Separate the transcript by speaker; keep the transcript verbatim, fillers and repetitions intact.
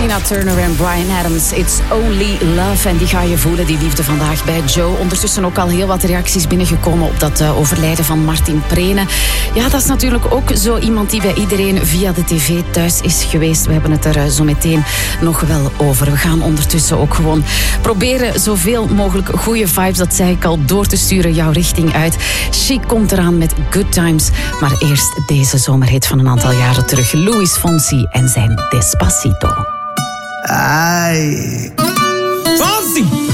Speaker 1: Tina Turner en Bryan Adams. It's only love. En die ga je voelen, die liefde vandaag bij Joe. Ondertussen ook al heel wat reacties binnengekomen op dat uh, overlijden van Martin Prene. Ja, dat is natuurlijk ook zo iemand die bij iedereen via de tv thuis is geweest. We hebben het er uh, zo meteen nog wel over. We gaan ondertussen ook gewoon proberen zoveel mogelijk goede vibes, dat zei ik al, door te sturen jouw richting uit. Chic komt eraan met Good Times. Maar eerst deze zomerhit van een aantal jaren terug. Luis Fonsi en zijn Despacito.
Speaker 2: Ay. Fonsi!